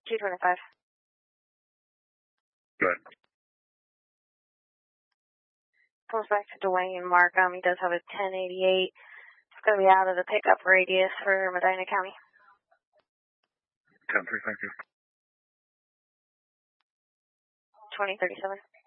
225. Good. Comes back to Dwayne Markham. He does have a 1088. It's going to be out of the pickup radius for Medina County. 10-3, thank you. 2037.